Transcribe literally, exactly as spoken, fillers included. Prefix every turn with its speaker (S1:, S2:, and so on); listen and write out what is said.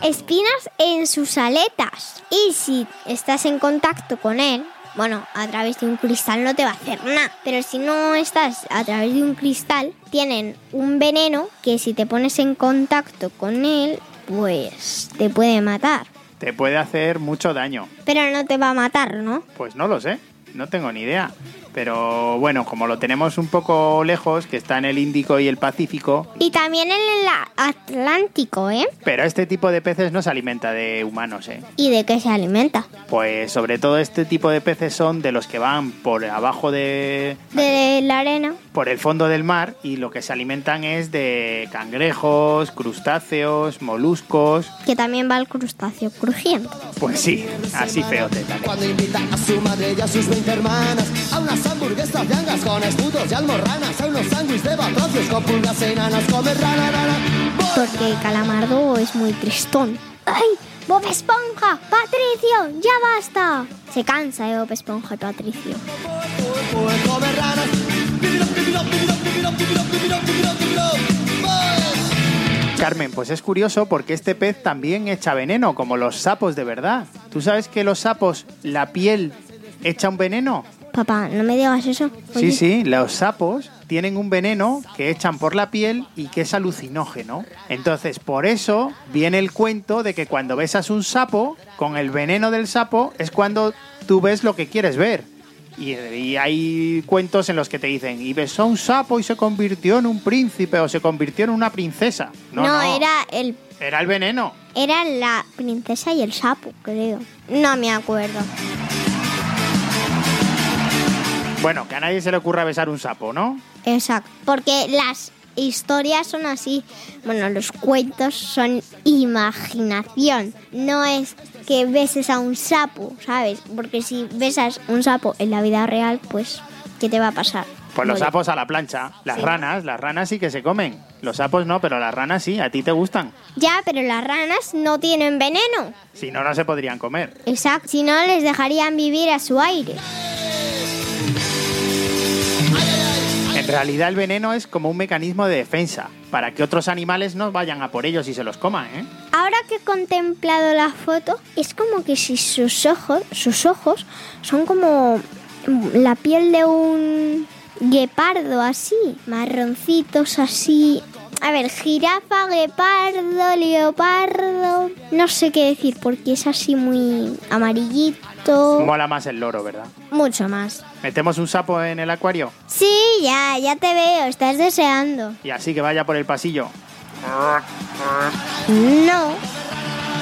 S1: espinas en sus aletas. Y si estás en contacto con él, bueno, a través de un cristal no te va a hacer nada. Pero si no estás a través de un cristal, tienen un veneno que si te pones en contacto con él, pues te puede matar.
S2: Te puede hacer mucho daño.
S1: Pero no te va a matar, ¿no?
S2: Pues no lo sé, no tengo ni idea. Pero bueno, como lo tenemos un poco lejos, que está en el Índico y el Pacífico...
S1: Y también en el Atlántico, ¿eh?
S2: Pero este tipo de peces no se alimenta de humanos, ¿eh?
S1: ¿Y de qué se alimenta?
S2: Pues sobre todo este tipo de peces son de los que van por abajo de...
S1: De la arena.
S2: Por el fondo del mar, y lo que se alimentan es de cangrejos, crustáceos, moluscos...
S1: Que también va el crustáceo crujiente.
S2: Pues sí, así feote también.
S3: Cuando invita a su madre y a sus veinte hermanas a unas hamburguesas de angas con escudos y almorranas, a unos sándwiches de batracios con pulgas enanas, come rana, rana.
S1: Porque Calamardo es muy tristón. ¡Ay! ¡Bob Esponja! ¡Patricio! ¡Ya basta! Se cansa de Bob Esponja y Patricio.
S3: Come ranas.
S2: Carmen, pues es curioso porque este pez también echa veneno, como los sapos de verdad. ¿Tú sabes que los sapos, la piel, echa un veneno?
S1: Papá, no me digas eso.
S2: Sí,
S1: Oye.
S2: sí, los sapos tienen un veneno que echan por la piel y que es alucinógeno. Entonces, por eso viene el cuento de que cuando besas un sapo, con el veneno del sapo, es cuando tú ves lo que quieres ver. Y, y hay cuentos en los que te dicen, y besó un sapo y se convirtió en un príncipe o se convirtió en una princesa. No,
S1: No,
S2: no,
S1: era el...
S2: era el veneno.
S1: Era la princesa y el sapo, creo. No me acuerdo.
S2: Bueno, que a nadie se le ocurra besar un sapo, ¿no?
S1: Exacto. Porque las historias son así. Bueno, los cuentos son imaginación. No es que beses a un sapo, ¿sabes? Porque si besas un sapo en la vida real, pues, ¿qué te va a pasar?
S2: Pues los
S1: Morir.
S2: sapos a la plancha. Las
S1: Sí.
S2: ranas, las ranas sí que se comen. Los sapos no, pero las ranas sí. ¿A ti te gustan?
S1: Ya, pero las ranas no tienen veneno.
S2: Si no, no se podrían comer.
S1: Exacto. Si no, les dejarían vivir a su aire.
S2: En realidad el veneno es como un mecanismo de defensa, para que otros animales no vayan a por ellos y se los coman, ¿eh?
S1: Ahora que he contemplado la foto, es como que si sus ojos, sus ojos son como la piel de un guepardo así, marroncitos así. A ver, jirafa, guepardo, leopardo, no sé qué decir porque es así muy amarillito.
S2: Mola más el loro, ¿verdad?
S1: Mucho más.
S2: ¿Metemos un sapo en el acuario?
S1: Sí, ya, ya te veo, estás deseando.
S2: Y así que vaya por el pasillo.
S1: No.